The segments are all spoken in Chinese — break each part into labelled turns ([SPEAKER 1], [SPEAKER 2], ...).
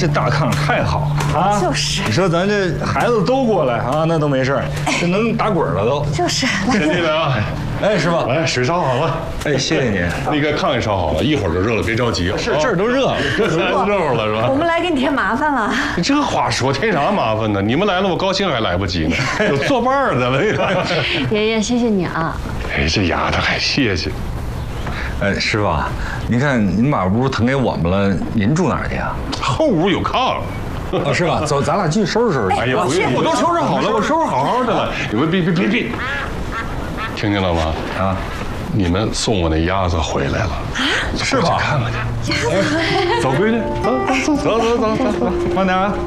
[SPEAKER 1] 这大炕太好了啊！
[SPEAKER 2] 就是，
[SPEAKER 1] 你说咱这孩子都过来啊，那都没事，这能打滚了都。
[SPEAKER 2] 就是，
[SPEAKER 3] 先进来啊！
[SPEAKER 1] 哎，师傅，
[SPEAKER 3] 哎，水烧好了。
[SPEAKER 1] 哎，谢谢您。
[SPEAKER 3] 那个炕也烧好了，一会儿就热了，别着急。
[SPEAKER 1] 是这儿都热了，
[SPEAKER 3] 这热乎了是吧？
[SPEAKER 2] 我们来给你添麻烦了。
[SPEAKER 3] 这话说添啥麻烦呢？你们来了，我高兴还来不及呢，有作伴的了。
[SPEAKER 4] 爷爷，谢谢你啊！
[SPEAKER 3] 哎，这丫头还谢谢。
[SPEAKER 1] 哎，师傅，您看您把屋腾给我们了，您住哪儿去啊？
[SPEAKER 3] 后屋有炕。
[SPEAKER 1] 哦，是吧？走，咱俩进去收拾收拾。
[SPEAKER 3] 哎呀，我都收拾好了，我收拾好好的了。你们别，听见了吗？啊，你们送我那鸭子回来了啊？是吧？看看去。
[SPEAKER 2] 鸭子，
[SPEAKER 3] 走，闺女，走，
[SPEAKER 1] 慢点啊。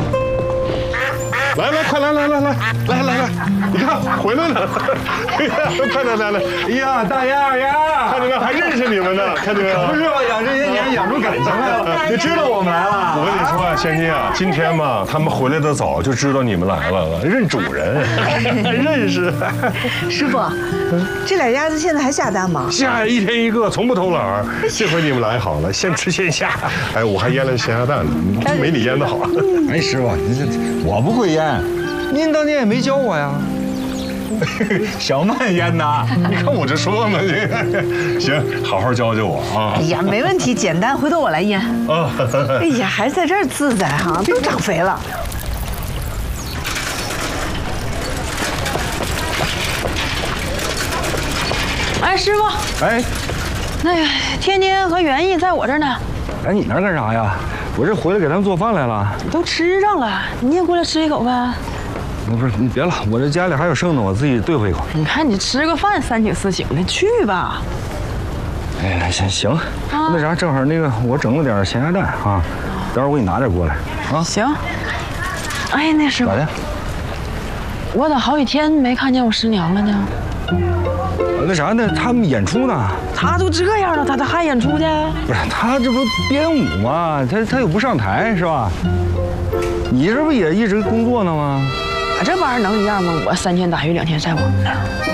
[SPEAKER 3] 来，快来，你看回来了，快来！
[SPEAKER 1] 哎呀，大鸭呀，
[SPEAKER 3] 看见没？还认识你们呢，看见没有？
[SPEAKER 1] 不是吧？养这些年养出感情来了，就知道我们来了。
[SPEAKER 3] 我跟你说啊，仙姬啊，今天嘛，他们回来的早，就知道你们来了，认主人，认识。
[SPEAKER 2] 师傅，这俩鸭子现在还下蛋吗？
[SPEAKER 3] 下一天一个，从不偷懒儿。这回你们来好了，现吃现下。哎，我还腌了咸鸭蛋呢，没你腌的好。
[SPEAKER 1] 哎，师傅，您这我不会腌，您当年也没教我呀。小曼腌的，
[SPEAKER 3] 你看我这说嘛，行，好好教教我啊。
[SPEAKER 2] 哎呀，没问题，简单，回头我来腌。啊，哎呀，还是在这儿自在哈，都长肥了。
[SPEAKER 4] 哎，师傅，
[SPEAKER 1] 哎，
[SPEAKER 4] 那个天天和元义在我这儿呢。
[SPEAKER 1] 来你那儿干啥呀？我这回来给他们做饭来了。
[SPEAKER 4] 都吃上了，你也过来吃一口呗。
[SPEAKER 1] 不是，你别了，我这家里还有剩的，我自己对付一口。
[SPEAKER 4] 你看你吃个饭3请4请的，去吧。
[SPEAKER 1] 哎，行，那啥，正好那个我整了点咸鸭蛋啊，待会儿我给你拿点过来啊。
[SPEAKER 4] 行。哎，那师傅，
[SPEAKER 1] 咋的？
[SPEAKER 4] 我咋好几天没看见我师娘了呢？
[SPEAKER 1] 那啥呢？他们演出呢。
[SPEAKER 4] 他都这样了，他还演出去？
[SPEAKER 1] 不是，他这不编舞吗？他又不上台是吧？你这不也一直工作呢吗？
[SPEAKER 4] 这玩意儿能一样吗？我3天打鱼2天晒网呢。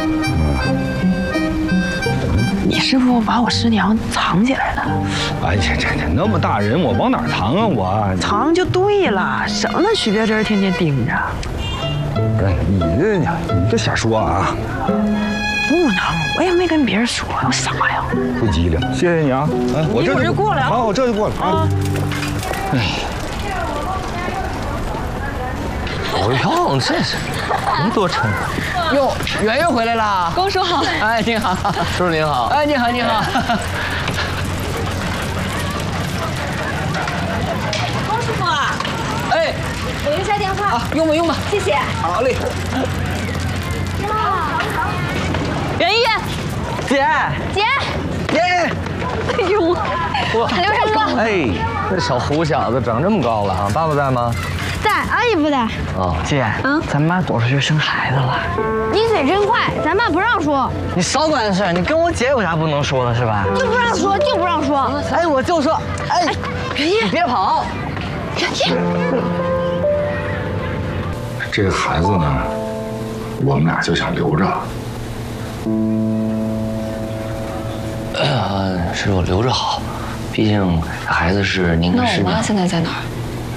[SPEAKER 4] 你是不是把我师娘藏起来了？
[SPEAKER 1] 哎呀，这那么大人，我往哪儿藏啊？我
[SPEAKER 4] 藏就对了，省得许别针天天盯着。
[SPEAKER 1] 不是你这瞎说啊！
[SPEAKER 4] 不能，我也没跟别人说，我傻呀。
[SPEAKER 1] 不机灵，谢谢你啊！我这
[SPEAKER 4] 就过来啊！
[SPEAKER 1] 好，我这就过来啊！哎，
[SPEAKER 5] 好漂亮，这是没多沉。哟，圆圆回来了，
[SPEAKER 4] 公叔好。
[SPEAKER 5] 哎，你好，叔叔您好。哎，你好。
[SPEAKER 6] 公师傅，
[SPEAKER 5] 哎，
[SPEAKER 6] 我留下电话
[SPEAKER 5] 啊，用吧，
[SPEAKER 6] 谢谢。
[SPEAKER 5] 好嘞。
[SPEAKER 4] 元义，
[SPEAKER 5] 姐，
[SPEAKER 6] 哎呦，刘成哥，
[SPEAKER 5] 哎，这小胡小子长这么高了啊！爸爸在吗？
[SPEAKER 6] 在，阿姨不在。
[SPEAKER 5] 哦，姐，咱妈躲出去生孩子了。
[SPEAKER 6] 你嘴真快，咱妈不让说。
[SPEAKER 5] 你少管事，你跟我姐有啥不能说的，是吧？
[SPEAKER 6] 就不让说。
[SPEAKER 5] 哎，我就说，哎，你别跑。
[SPEAKER 7] 这个孩子呢，我们俩就想留着。
[SPEAKER 5] 师傅留着好，毕竟孩子是您的师娘。
[SPEAKER 4] 那我妈现在在哪儿？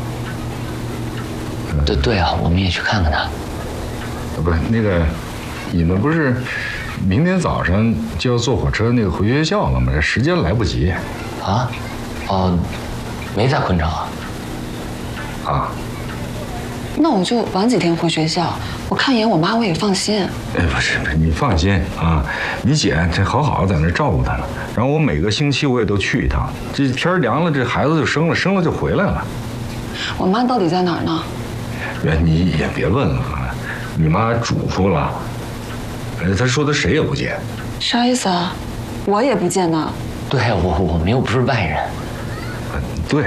[SPEAKER 5] 对啊，我们也去看看她。
[SPEAKER 7] 不是那个，你们不是明天早上就要坐火车那个回学校了吗？这时间来不及。
[SPEAKER 5] 啊？哦，没在昆城啊？
[SPEAKER 7] 啊？
[SPEAKER 4] 那我就晚几天回学校，我看一眼我妈，我也放心。
[SPEAKER 7] 哎，不是，你放心啊，你姐这好在那照顾她呢。然后我每个星期我也都去一趟。这天凉了，这孩子就生了就回来了。
[SPEAKER 4] 我妈到底在哪儿呢？
[SPEAKER 7] 你也别问了啊，你妈嘱咐了。她说她谁也不见。
[SPEAKER 4] 啥意思啊？我也不见呢。
[SPEAKER 5] 对，我们又不是外人。
[SPEAKER 7] 对。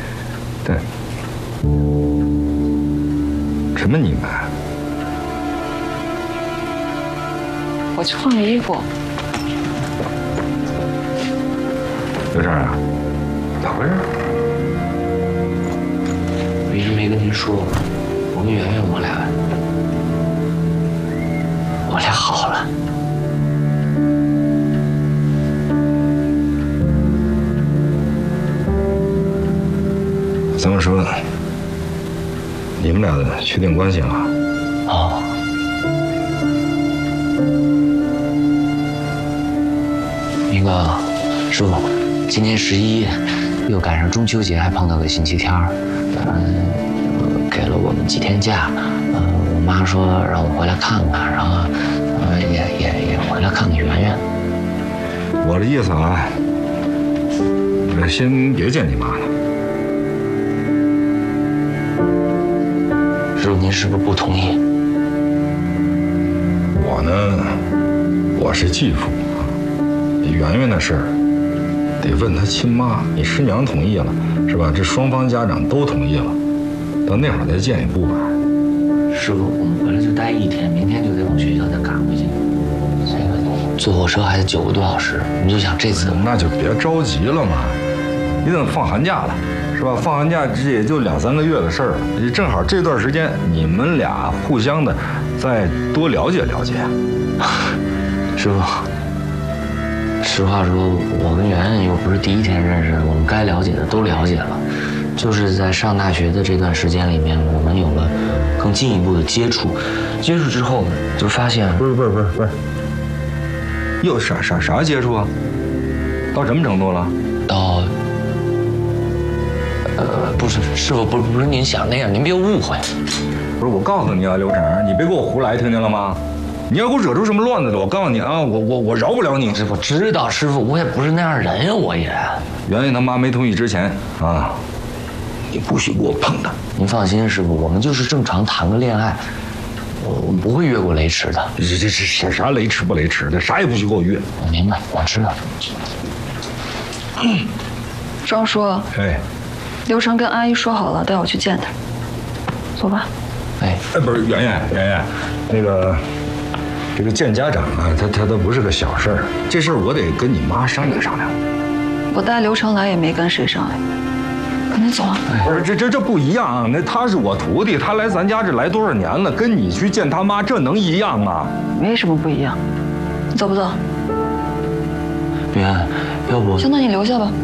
[SPEAKER 7] 什么你们？
[SPEAKER 4] 我去换个衣服。
[SPEAKER 7] 刘成啊，咋回事？
[SPEAKER 5] 我一直没跟您说，我跟圆圆我俩好了。
[SPEAKER 7] 这么说，你们俩确定关系了？
[SPEAKER 5] 哦。那个师傅，今年11又赶上中秋节，还碰到个星期天儿，给了我们几天假。我妈说让我回来看看，然后也回来看看圆圆。
[SPEAKER 7] 我的意思啊，先别见你妈了。
[SPEAKER 5] 师傅，您是不是不同意？
[SPEAKER 7] 我呢，我是继父。圆圆的事儿得问他亲妈，你师娘同意了是吧？这双方家长都同意了，到那会儿再见也不晚。
[SPEAKER 5] 师傅，我们回来就待1天，明天就得往学校再赶回去。这个坐火车还得9个多小时，你就想这次，
[SPEAKER 7] 那就别着急了嘛，你等放寒假了是吧？放寒假这也就2、3个月的事儿了，正好这段时间你们俩互相的再多了解了解。
[SPEAKER 5] 师傅。实话说，我跟圆圆又不是第1天认识，我们该了解的都了解了。就是在上大学的这段时间里面，我们有了更进一步的接触。接触之后就发现，
[SPEAKER 7] 不是，又啥接触啊？到什么程度了？
[SPEAKER 5] 到，不是师傅，不是您想那样，您别误会。
[SPEAKER 7] 不是，我告诉你啊，刘成，你别给我胡来，听见了吗？你要给我惹出什么乱子来，我告诉你啊，我饶不了你。
[SPEAKER 5] 师傅知道，师傅我也不是那样人呀，我也。
[SPEAKER 7] 圆圆他妈没同意之前啊，你不许给我碰她。
[SPEAKER 5] 您放心，师傅，我们就是正常谈个恋爱，我们不会越过雷池的。
[SPEAKER 7] 这啥雷池不雷池的，啥也不许给我越。
[SPEAKER 5] 我明白，我知道。
[SPEAKER 4] 庄叔，
[SPEAKER 7] 哎，
[SPEAKER 4] 刘成跟阿姨说好了，带我去见他。走吧。
[SPEAKER 5] 哎，
[SPEAKER 7] 不是圆圆，那个。这个见家长啊，他不是个小事儿，这事儿我得跟你妈商量商量。
[SPEAKER 4] 我带刘成来也没跟谁商量，赶紧走啊！
[SPEAKER 7] 不是，这不一样啊，那他是我徒弟，他来咱家这来多少年了，跟你去见他妈，这能一样吗？
[SPEAKER 4] 没什么不一样，你走不走？
[SPEAKER 5] 圆，要不……
[SPEAKER 4] 行，那你留下吧。